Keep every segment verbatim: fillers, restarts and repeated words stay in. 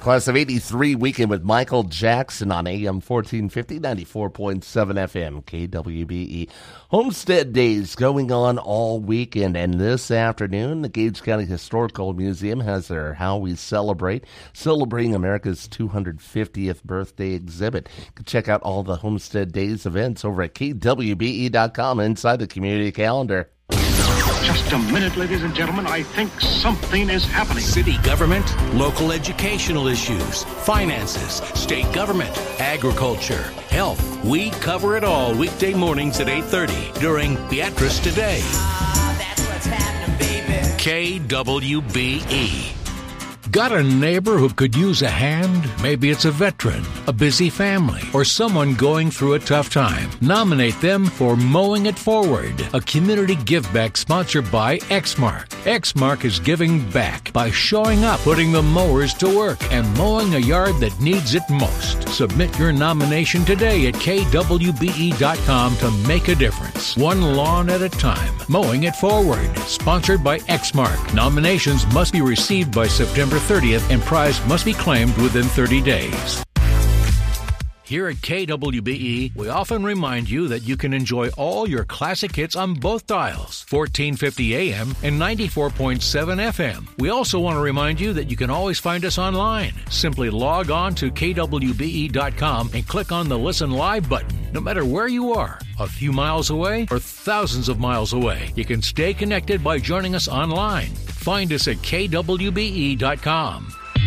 Class of eighty-three weekend with Michael Jackson on A M fourteen fifty, ninety-four point seven F M, K W B E. Homestead Days going on all weekend, and this afternoon, the Gage County Historical Museum has their How We Celebrate, celebrating America's two hundred fiftieth birthday exhibit. You can check out all the Homestead Days events over at K W B E dot com inside the community calendar. Just a minute, ladies and gentlemen. I think something is happening. City government, local educational issues, finances, state government, agriculture, health. We cover it all weekday mornings at eight thirty during Beatrice Today. Ah, that's what's happening, baby. K W B E. Got a neighbor who could use a hand? Maybe it's a veteran, a busy family, or someone going through a tough time. Nominate them for Mowing It Forward, a community give-back sponsored by Exmark. Exmark is giving back by showing up, putting the mowers to work, and mowing a yard that needs it most. Submit your nomination today at K W B E dot com to make a difference. One lawn at a time. Mowing It Forward, sponsored by Exmark. Nominations must be received by September thirtieth, and prize must be claimed within thirty days. Here at K W B E, we often remind you that you can enjoy all your classic hits on both dials, fourteen fifty A M and ninety-four point seven F M. We also want to remind you that you can always find us online. Simply log on to K W B E dot com and click on the Listen Live button. No matter where you are, a few miles away or thousands of miles away, you can stay connected by joining us online. Find us at K W B E dot com.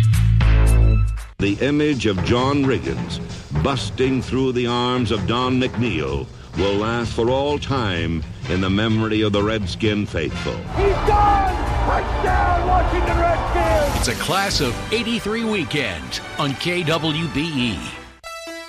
The image of John Riggins busting through the arms of Don McNeil will last for all time in the memory of the Redskin faithful. He's gone! Touchdown, Washington Redskins! It's a Class of eighty-three weekend on K W B E.